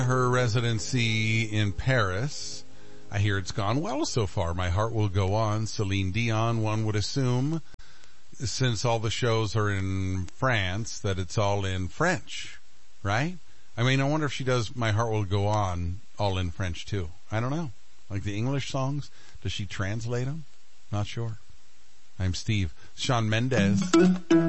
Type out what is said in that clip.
her residency in Paris. I hear it's gone well so far. My Heart Will Go On. Celine Dion, one would assume, since all the shows are in France, that it's all in French, right? I mean, I wonder if she does My Heart Will Go On all in French too. I don't know. Like the English songs, does she translate them? Not sure. I'm Steve. Shawn Mendes.